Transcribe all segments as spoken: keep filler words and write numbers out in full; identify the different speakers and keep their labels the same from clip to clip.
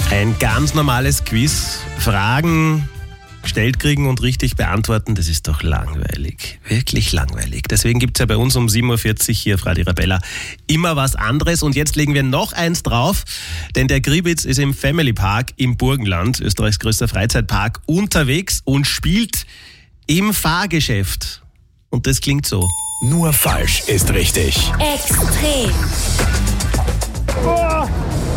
Speaker 1: Ein ganz normales Quiz. Fragen gestellt kriegen und richtig beantworten, das ist doch langweilig. Wirklich langweilig. Deswegen gibt es ja bei uns um sieben Uhr vierzig hier auf Radio Arabella immer was anderes. Und jetzt legen wir noch eins drauf, denn der Gribitz ist im Family Park im Burgenland, Österreichs größter Freizeitpark, unterwegs und spielt im Fahrgeschäft. Und das klingt so.
Speaker 2: Nur falsch ist richtig.
Speaker 3: Extrem.
Speaker 4: Oh.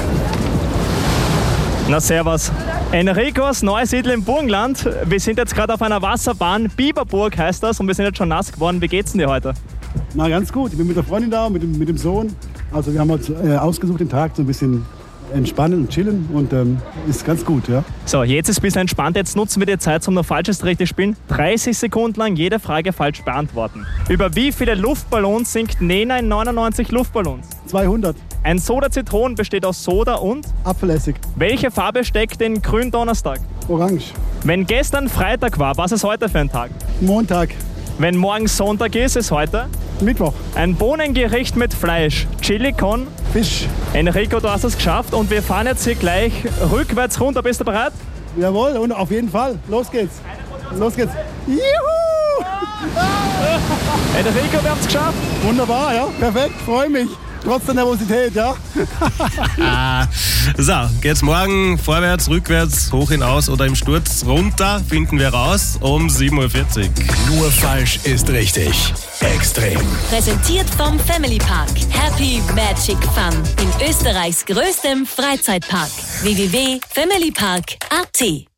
Speaker 4: Na servus. Enricos Neusiedl im Burgenland. Wir sind jetzt gerade auf einer Wasserbahn. Biberburg heißt das und wir sind jetzt schon nass geworden. Wie geht's denn dir heute?
Speaker 5: Na ganz gut. Ich bin mit der Freundin da, mit dem, mit dem Sohn. Also wir haben uns äh, ausgesucht den Tag so ein bisschen entspannen und chillen und ähm, ist ganz gut, ja.
Speaker 4: So, jetzt ist es ein bisschen entspannt. Jetzt nutzen wir die Zeit zum nur Falsches richtig spielen. dreißig Sekunden lang jede Frage falsch beantworten. Über wie viele Luftballons singt Nena in neunundneunzig Luftballons?
Speaker 5: zweihundert.
Speaker 4: Ein Soda-Zitron besteht aus Soda und?
Speaker 5: Apfelessig.
Speaker 4: Welche Farbe steckt in Gründonnerstag?
Speaker 5: Orange.
Speaker 4: Wenn gestern Freitag war, was ist heute für ein Tag?
Speaker 5: Montag.
Speaker 4: Wenn morgen Sonntag ist, ist heute?
Speaker 5: Mittwoch.
Speaker 4: Ein Bohnengericht mit Fleisch. Chili con?
Speaker 5: Fisch.
Speaker 4: Enrico, du hast es geschafft und wir fahren jetzt hier gleich rückwärts runter. Bist du bereit?
Speaker 5: Jawohl, und auf jeden Fall. Los geht's. Los geht's. Juhu!
Speaker 4: Enrico, wir haben es geschafft.
Speaker 5: Wunderbar, ja. Perfekt, freue mich. Trotz der Nervosität, ja.
Speaker 1: So, geht's morgen vorwärts, rückwärts, hoch hinaus oder im Sturz runter, finden wir raus um sieben Uhr vierzig.
Speaker 2: Nur falsch ist richtig. Extrem.
Speaker 3: Präsentiert vom Family Park. Happy Magic Fun. In Österreichs größtem Freizeitpark. w w w punkt family park punkt a t